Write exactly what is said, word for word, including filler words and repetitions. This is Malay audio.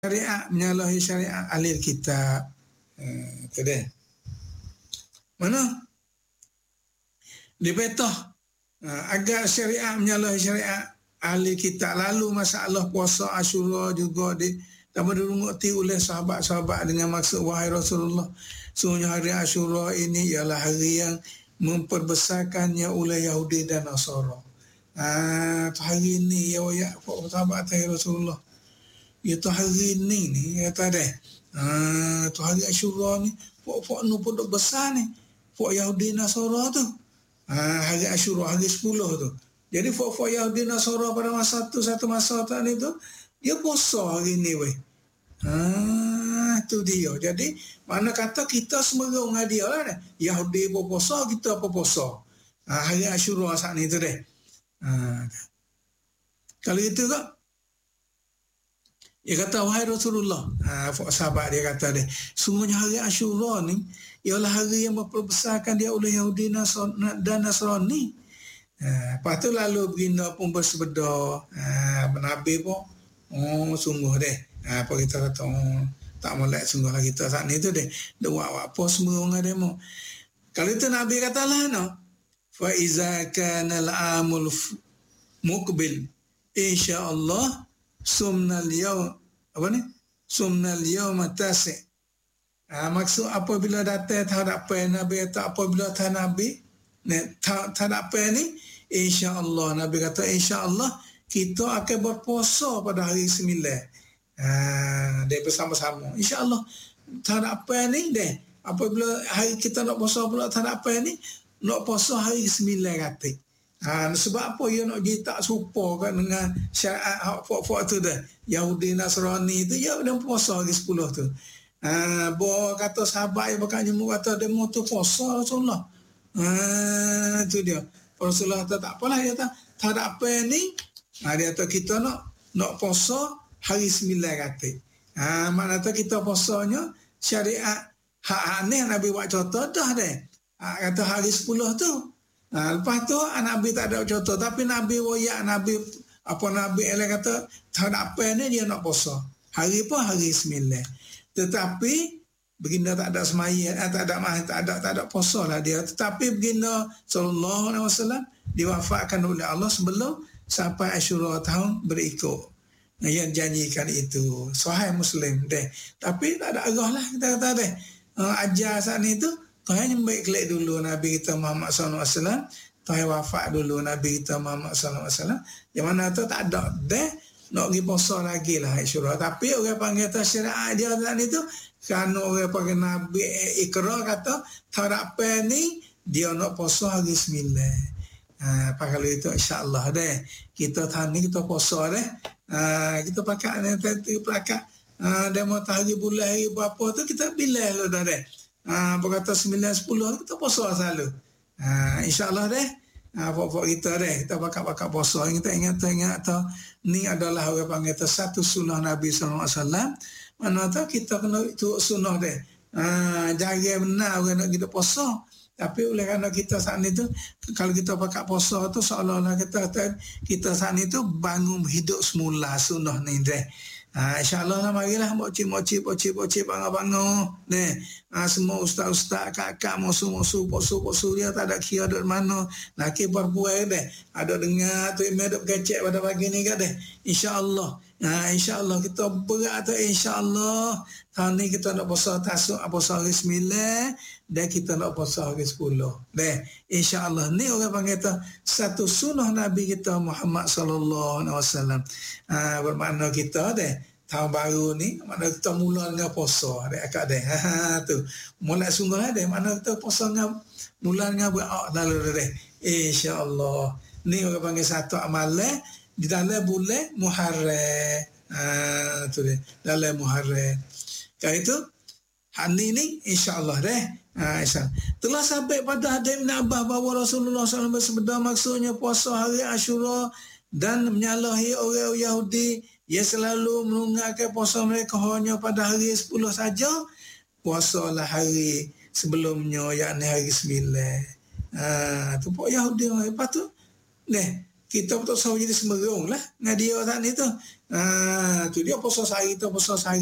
syariat, menyalahi syariat ahli kitab. Uh, tu dia. Mana? Di petah. Uh, agar syariat menyalahi syariat ahli kitab. Lalu masalah puasa Asyura juga di dapat dirunguti oleh sahabat-sahabat dengan maksud, wahai Rasulullah, sungguhnya hari Asyura ini ialah hari yang memperbesarkannya oleh Yahudi dan Nasara. Ah, hari ini ya ya sahabat tadi Rasulullah. Itu hari ini ni kata dia. Ah, tu hari Asyura ni pok-pok nu pun besar ni. Pok Yahudi Nasara tu. Ah, hari Asyura hari sepuluh tu. Jadi pok-pok Yahudi Nasara pada masa tu, satu masa tadi tu dia puasa hari ni weh. Ah, tu dia. Jadi mana kata kita semua dengan dia lah dah. Yahudi pun puasa, kita pun puasa. Ah, hari Asyura saat ni tu deh. Ah. Kalau itu kak, dia kata, wahai Rasulullah, ah, sahabat dia kata dia, sungguhnya hari Asyura ni ialah hari yang memperbesarkan dia oleh Yahudi dan Nasrani. Ah, lepas tu lalu Baginda pun bersabda, ah, Nabi pun, oh sungguh deh. Ah, apa kita kata, oh, tak molek sungguh lah kita saat ni tu deh. Dia buat apa semua orang demo. Kalau itu Nabi kata lah, no. Fa iza kana al-amul muqbil insyaallah sumnal yaum apa ni? Sumnal yaum tasi. Ah, maksud apabila datang hadapan Nabi atau apabila datang Nabi, ne hadapan ni insyaallah Nabi kata insyaallah kita akan berpuasa pada hari sembilan. Ah, dia bersama-sama. InsyaAllah tak ada apa ni deh. Apabila hari kita nak puasa pula tak ada apa ni, nak puasa hari sembilan kata. Ah, sebab apa dia nak jadi tak serupa kan dengan syariat hak-hak tu dah. Yahudi Nasrani tu ya dia puasa hari sepuluh tu. Ah, bawa kata sahabat yang bakal nyemuk kata dia mau tu puasa Rasulullah. Ah, tu dia. Rasulullah kata tak apalah dia kata tak ada apa ni. Ah, dia kata kita nak nak puasa hari sembilan kata. Ha, maknanya kita puasanya syariat hak ni Nabi buat contoh dah deh. Ha, kata hari sepuluh tu. Ha, lepas tu Nabi tak ada contoh. Tapi Nabi wayak Nabi apa Nabi ele kata tak ada apa ni dia nak puasa. Hari apa? Hari sembilan. Tetapi Baginda tak ada semaya, eh, tak ada mah, tak ada tak ada puasa lah dia. Tetapi Baginda sallallahu alaihi wasallam diwafatkan oleh Allah sebelum sampai Asyura tahun berikut. Yang janjikan itu Sahih Muslim deh. Tapi tak ada arah lah kita kata deh. Uh, ajar saat ni tu Tuhan yang baik kelak dulu Nabi kita Muhammad sallallahu alaihi wasallam. Tuhan wafat dulu Nabi kita Muhammad sallallahu alaihi wasallam. Yang mana tu tak ada deh nak pergi puasa lagi lah Asyura. Tapi orang panggil tu syariat dia saat ni tu kerana orang panggil Nabi ikrar kata tak apa ni dia nak puasa hari sembilan. Ha, apa kalau itu insya-Allah deh. Kita tahun ni kita puasa deh. Ha, kita pakai nanti pakai ha, demo hari bulan hari berapa tu kita bila lo dah deh. Ha, berkata sembilan sepuluh kita puasa selalu. Ha, insya-Allah deh. Ha, pokok kita deh kita pakai-pakai puasa. Kita ingat-ingat tu ni adalah orang panggil tu satu sunnah Nabi sallallahu alaihi wasallam. Mana tu kita kena itu sunnah deh. Ha, jaga benar orang nak kita puasa. Tapi oleh kerana kita saat ni tu kalau kita pakai puasa tu seolah-olah kita kita saat ni tu bangun hidup semula sunnah ni deh. Ha, insya-Allah lah marilah mocik-mocik pocik-pocik bangun-bangun deh. Ha, semua ustaz-ustaz kakak musuh-musuh posu-posu dia tak ada kira duk mana laki perempuan deh. Ada dengar tu email duk kecek pada pagi ni kan deh. Insya-Allah. Ha, insya-Allah kita berat tu insya-Allah tahun ni kita nak puasa tasuk puasa hari sembilan dan kita nak puasa hari sepuluh. Deh, insya-Allah ni orang panggil tu satu sunnah Nabi kita Muhammad sallallahu alaihi wasallam. Ah, bermakna kita deh tahun baru ni makna kita mula dengan puasa deh akak deh. Ha tu. Mula sungguh deh makna kita puasa dengan mula dengan berau lalu deh. Insya-Allah. Ni orang panggil satu amalan di dalam bulan Muharram. Ah tu deh, dalam Muharram. Kalau itu hari ni insya-Allah deh. Ha, telah sampai pada hadis Ibn Abbas bahawa Rasulullah sallallahu alaihi wasallam bersabda maksudnya puasa hari Asyura dan menyalahi orang Yahudi yang selalu melonggarkan puasa mereka hanya pada hari sepuluh saja, puasalah hari sebelumnya yakni hari sembilan. Ha, tu pok Yahudi lepas tu deh kita betul sama jadi semerung lah dengan dia saat ni tu. Ah, tu dia puasa sehari tu puasa sehari